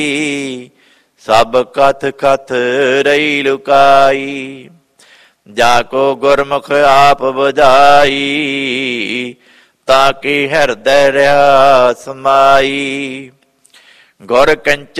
ਸਭ ਕਥ ਕਥ ਰਹੀ ਲੁਕਾਈ। ਜਾ ਕੋ ਗੁਰਮੁਖ ਆਪ ਬੁਝਾਈ, ਤਾਂ ਕਿ ਹਿਰਦੈ ਰਹਾ ਸਮਾਈ। ਗੁਰ ਕੰਚਨ